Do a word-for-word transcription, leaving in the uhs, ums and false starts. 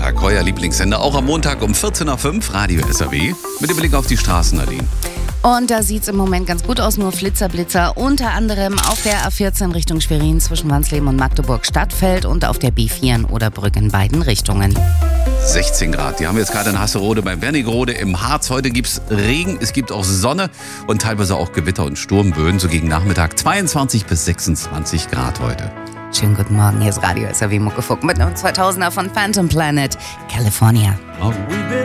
Montag, euer Lieblingssender. Auch am Montag um vierzehn Uhr fünf, Radio S R W. Mit dem Blick auf die Straßen, Nadine. Und da sieht es im Moment ganz gut aus, nur Flitzerblitzer. Unter anderem auf der A vierzehn Richtung Schwerin zwischen Wansleben und Magdeburg-Stadtfeld und auf der B vier in Oderbrück in beiden Richtungen. sechzehn Grad. Die haben wir jetzt gerade in Hasserode bei Wernigerode im Harz. Heute gibt es Regen, es gibt auch Sonne und teilweise auch Gewitter und Sturmböen. So gegen Nachmittag zweiundzwanzig bis sechsundzwanzig Grad heute. Schönen guten Morgen, hier ist Radio S R W Muckefuck mit einem zweitausender von Phantom Planet, California. Oh.